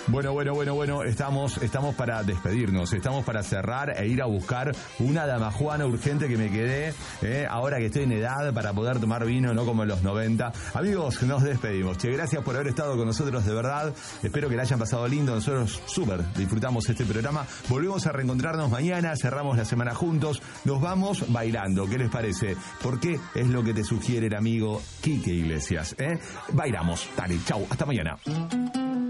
Bueno, estamos para despedirnos, estamos para cerrar e ir a buscar una damajuana urgente que me quedé, ahora que estoy en edad para poder tomar vino, no como en los 90. Amigos, nos despedimos. Che, gracias por haber estado con nosotros, de verdad. Espero que la hayan pasado lindo. Nosotros súper disfrutamos este programa. Volvemos a reencontrarnos mañana, cerramos la semana juntos, nos vamos bailando. ¿Qué les parece? Porque es lo que te sugiere el amigo Quique Iglesias. Bailamos. Dale, chau, hasta mañana.